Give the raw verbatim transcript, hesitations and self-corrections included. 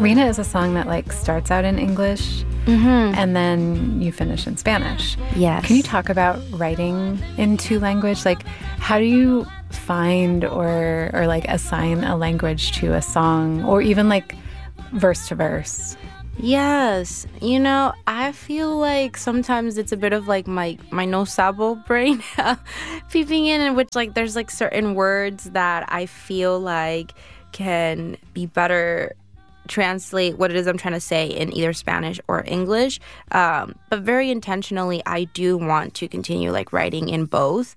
Rina is a song that like starts out in English mm-hmm. and then you finish in Spanish. Yes. Can you talk about writing in two language? Like, how do you find or or like assign a language to a song, or even like verse to verse? Yes. You know, I feel like sometimes it's a bit of like my, my no sabo brain peeping in, in which like there's like certain words that I feel like can be better translate what it is I'm trying to say in either Spanish or English. Um, but very intentionally, I do want to continue like writing in both.